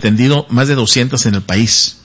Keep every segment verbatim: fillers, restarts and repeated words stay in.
entendido, más de doscientas en el país,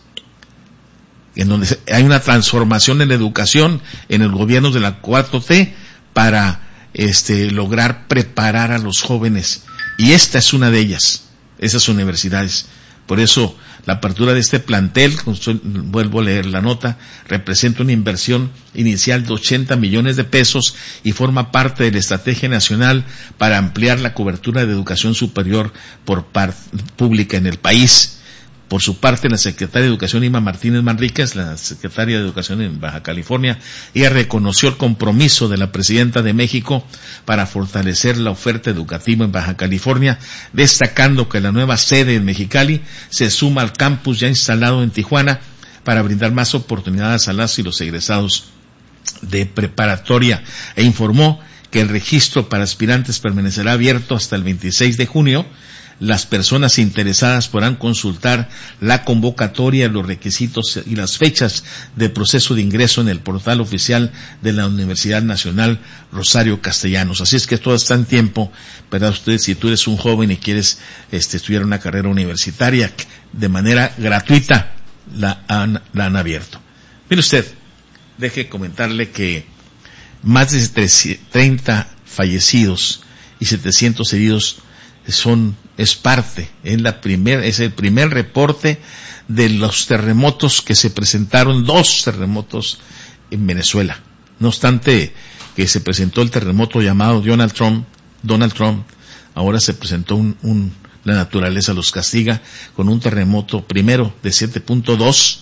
en donde hay una transformación en la educación, en el gobierno de la cuatro T, para este lograr preparar a los jóvenes. Y esta es una de ellas, esas universidades. Por eso, la apertura de este plantel, vuelvo a leer la nota, representa una inversión inicial de ochenta millones de pesos y forma parte de la estrategia nacional para ampliar la cobertura de educación superior por parte pública en el país. Por su parte, la secretaria de Educación, Irma Martínez Manríquez, la secretaria de Educación en Baja California, ella reconoció el compromiso de la presidenta de México para fortalecer la oferta educativa en Baja California, destacando que la nueva sede en Mexicali se suma al campus ya instalado en Tijuana para brindar más oportunidades a las y los egresados de preparatoria, e informó que el registro para aspirantes permanecerá abierto hasta el veintiséis de junio. Las personas interesadas podrán consultar la convocatoria, los requisitos y las fechas de proceso de ingreso en el portal oficial de la Universidad Nacional Rosario Castellanos. Así es que todo está en tiempo, ¿verdad? Ustedes, si tú eres un joven y quieres este, estudiar una carrera universitaria de manera gratuita, la han, la han abierto. Mire usted, deje comentarle que más de treinta fallecidos y setecientos heridos son, es parte, en la primer, es el primer reporte de los terremotos que se presentaron, dos terremotos en Venezuela. No obstante que se presentó el terremoto llamado Donald Trump, Donald Trump, ahora se presentó un, un, la naturaleza los castiga con un terremoto primero de siete punto dos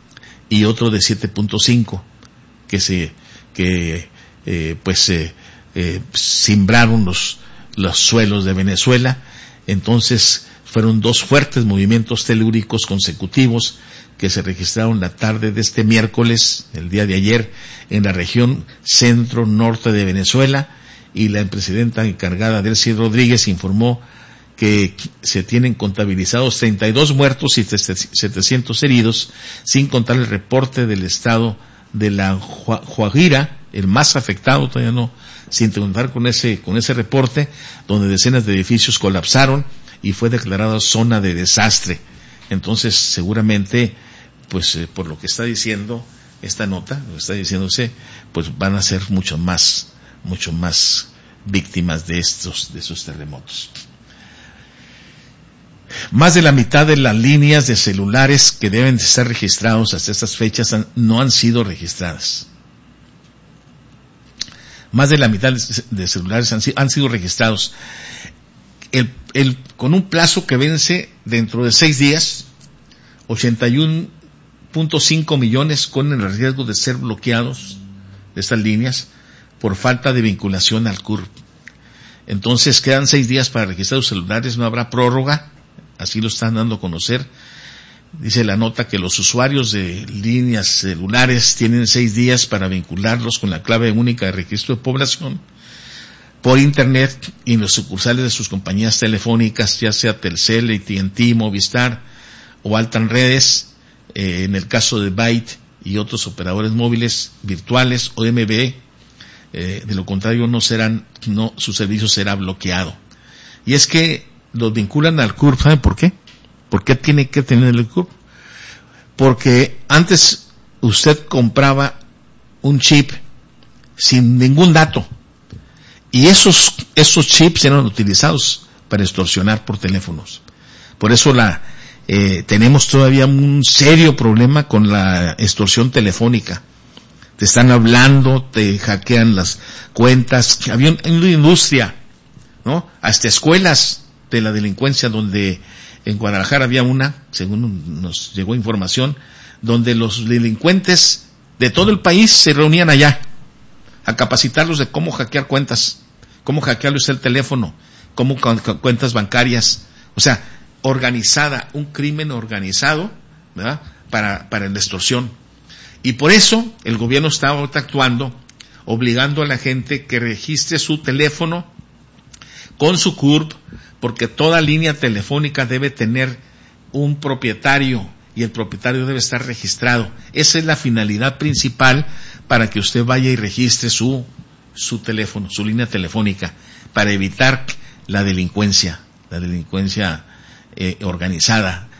y otro de siete punto cinco que se, que, eh, pues, eh, eh, simbraron los los suelos de Venezuela. Entonces fueron dos fuertes movimientos telúricos consecutivos que se registraron la tarde de este miércoles, el día de ayer, en la región centro-norte de Venezuela, y la presidenta encargada, Delcy Rodríguez, informó que se tienen contabilizados treinta y dos muertos y setecientos heridos, sin contar el reporte del estado de la Guajira, el más afectado, todavía no, sin contar con ese, con ese reporte, donde decenas de edificios colapsaron y fue declarada zona de desastre. Entonces, seguramente, pues, eh, por lo que está diciendo esta nota, lo que está diciéndose, pues van a ser mucho más, mucho más víctimas de estos, de esos terremotos. Más de la mitad de las líneas de celulares que deben de estar registrados hasta estas fechas han, no han sido registradas. Más de la mitad de celulares han, han sido registrados. El, el, con un plazo que vence dentro de seis días, ochenta y uno punto cinco millones con el riesgo de ser bloqueados de estas líneas por falta de vinculación al C U R P. Entonces quedan seis días para registrar los celulares, no habrá prórroga, así lo están dando a conocer. Dice la nota que los usuarios de líneas celulares tienen seis días para vincularlos con la clave única de registro de población por internet y en los sucursales de sus compañías telefónicas, ya sea Telcel, A T and T, Movistar o Altán Redes, eh, en el caso de Byte y otros operadores móviles virtuales o M V, eh, de lo contrario no serán, no, su servicio será bloqueado. Y es que los vinculan al C U R P, ¿saben por qué? ¿Por qué tiene que tener el C U R P? Porque antes usted compraba un chip sin ningún dato y esos esos chips eran utilizados para extorsionar por teléfonos. Por eso la eh, tenemos todavía un serio problema con la extorsión telefónica. Te están hablando, te hackean las cuentas. Había una industria, ¿no? Hasta escuelas de la delincuencia, donde en Guadalajara había una, según nos llegó información, donde los delincuentes de todo el país se reunían allá a capacitarlos de cómo hackear cuentas, cómo hackearles el teléfono, cómo cuentas bancarias. O sea, organizada, un crimen organizado, ¿verdad? Para, para la extorsión. Y por eso el gobierno está ahorita actuando, obligando a la gente que registre su teléfono con su C U R P, porque toda línea telefónica debe tener un propietario y el propietario debe estar registrado. Esa es la finalidad principal para que usted vaya y registre su, su teléfono, su línea telefónica, para evitar la delincuencia, la delincuencia eh, organizada,